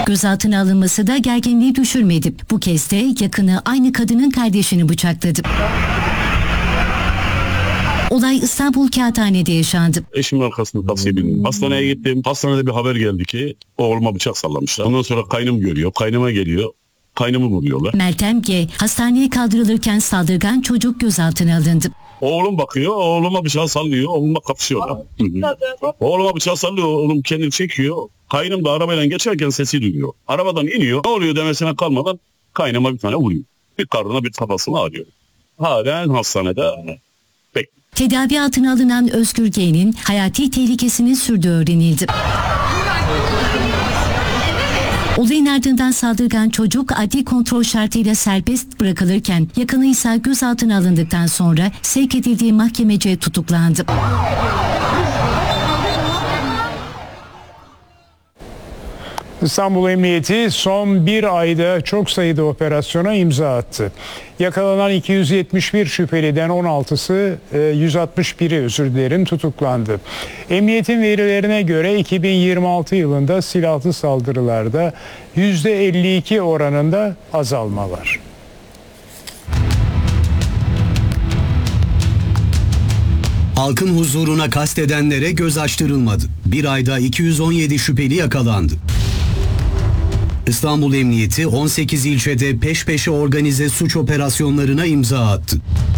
Gözaltına alınması da gerginliği düşürmedi. Bu kez de yakını aynı kadının kardeşini bıçakladı. Olay İstanbul Kağıthane'de yaşandı. Eşimin arkasında taksiye bindim. Hastaneye gittim. Hastanede bir haber geldi ki oğluma bıçak sallamışlar. Ondan sonra kaynım görüyor. Kaynıma geliyor. Kaynımı vuruyorlar. Meltem G. hastaneye kaldırılırken saldırgan çocuk gözaltına alındı. Oğlum bakıyor. Oğluma bıçağı sallıyor. Oğlumla kapışıyorlar. Oğluma bıçağı sallıyor. Oğlum kendini çekiyor. Kaynım da arabayla geçerken sesi duyuyor. Arabadan iniyor. Ne oluyor demesine kalmadan kaynıma bir tane vuruyor. Bir karnına bir kafasına ağrıyor. Halen hastanede bekliyor. Tedavi altına alınan Özgür G'nin hayati tehlikesinin sürdüğü öğrenildi. Olayın ardından saldırgan çocuk adli kontrol şartıyla serbest bırakılırken yakını ise gözaltına alındıktan sonra sevk edildiği mahkemece tutuklandı. İstanbul Emniyeti son bir ayda çok sayıda operasyona imza attı. Yakalanan 271 şüpheliden 161'i tutuklandı. Emniyetin verilerine göre 2026 yılında silahlı saldırılarda %52 oranında azalma var. Halkın huzuruna kastedenlere göz açtırılmadı. Bir ayda 217 şüpheli yakalandı. İstanbul Emniyeti 18 ilçede peş peşe organize suç operasyonlarına imza attı.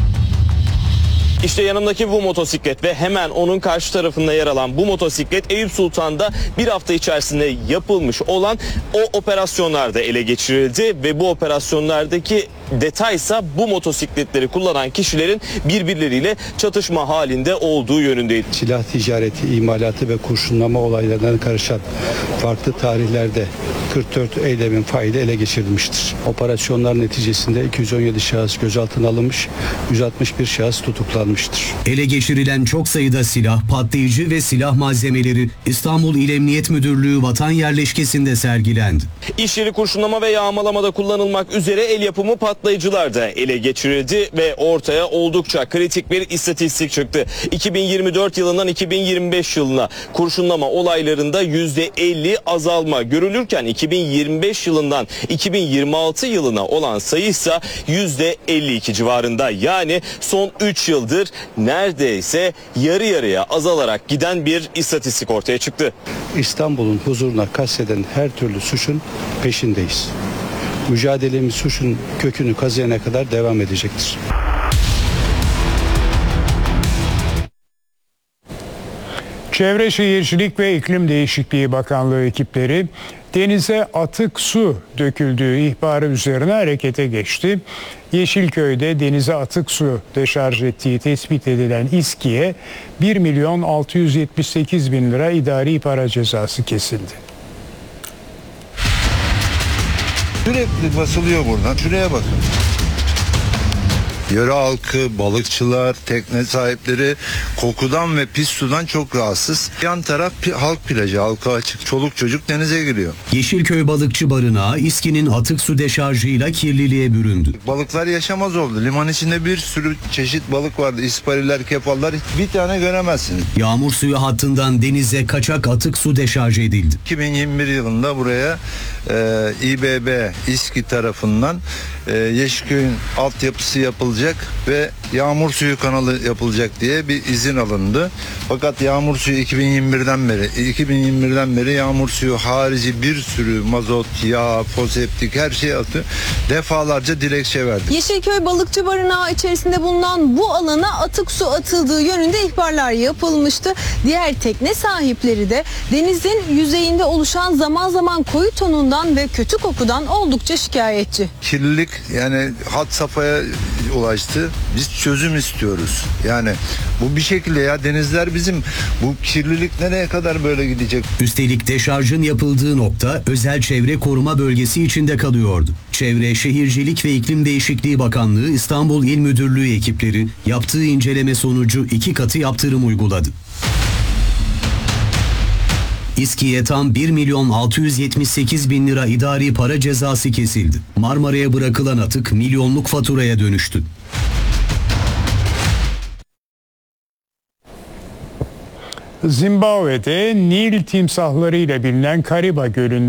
İşte yanımdaki bu motosiklet ve hemen onun karşı tarafında yer alan bu motosiklet Eyüp Sultan'da bir hafta içerisinde yapılmış olan o operasyonlarda ele geçirildi ve bu operasyonlardaki detaysa bu motosikletleri kullanan kişilerin birbirleriyle çatışma halinde olduğu yönündeydi. Silah ticareti, imalatı ve kurşunlama olaylarına karışan farklı tarihlerde 44 eylemin faili ele geçirilmiştir. Operasyonlar neticesinde 217 şahıs gözaltına alınmış, 161 şahıs tutuklanmıştır. Ele geçirilen çok sayıda silah, patlayıcı ve silah malzemeleri İstanbul İl Emniyet Müdürlüğü Vatan Yerleşkesi'nde sergilendi. İş yeri kurşunlama ve yağmalamada kullanılmak üzere el yapımı patlayıcılar da ele geçirildi ve ortaya oldukça kritik bir istatistik çıktı. 2024 yılından 2025 yılına kurşunlama olaylarında %50 azalma görülürken 2025 yılından 2026 yılına olan sayı ise %52 civarında. Yani son 3 yıldır neredeyse yarı yarıya azalarak giden bir istatistik ortaya çıktı. İstanbul'un huzuruna kasteden her türlü suçun peşindeyiz. Mücadelemiz suçun kökünü kazıyana kadar devam edecektir. Çevre Şehircilik ve İklim Değişikliği Bakanlığı ekipleri denize atık su döküldüğü ihbarı üzerine harekete geçti. Yeşilköy'de denize atık su deşarj ettiği tespit edilen İSKİ'ye 1.678.000 lira idari para cezası kesildi. Sürekli basılıyor buradan. Şuraya bakın. Yöre halkı, balıkçılar, tekne sahipleri kokudan ve pis sudan çok rahatsız. Yan taraf halk plajı, halka açık. Çoluk çocuk denize giriyor. Yeşilköy Balıkçı Barınağı İSKİ'nin atık su deşarjıyla kirliliğe büründü. Balıklar yaşamaz oldu. Liman içinde bir sürü çeşit balık vardı. İspariler, kefallar, bir tane göremezsiniz. Yağmur suyu hattından denize kaçak atık su deşarj edildi. 2021 yılında buraya İBB İSKİ tarafından Yeşilköy'ün altyapısı yapılacak ve yağmur suyu kanalı yapılacak diye bir izin alındı. Fakat yağmur suyu 2021'den beri yağmur suyu harici bir sürü mazot, yağ, foseptik her şey atıyor. Defalarca dilekçe verdik. Yeşilköy Balıkçı Barınağı içerisinde bulunan bu alana atık su atıldığı yönünde ihbarlar yapılmıştı. Diğer tekne sahipleri de denizin yüzeyinde oluşan zaman zaman koyu tonundan ve kötü kokudan oldukça şikayetçi. Kirlilik yani had safhaya ulaştı. Biz çözüm istiyoruz. Yani bu bir şekilde ya denizler bizim. Bu kirlilik nereye kadar böyle gidecek? Üstelik deşarjın yapıldığı nokta özel çevre koruma bölgesi içinde kalıyordu. Çevre, Şehircilik ve İklim Değişikliği Bakanlığı İstanbul İl Müdürlüğü ekipleri yaptığı inceleme sonucu 2 katı yaptırım uyguladı. İSKİ'ye tam 1.678.000 lira idari para cezası kesildi. Marmara'ya bırakılan atık milyonluk faturaya dönüştü. Zimbabwe'de Nil timsahları ile bilinen Kariba Gölü'nde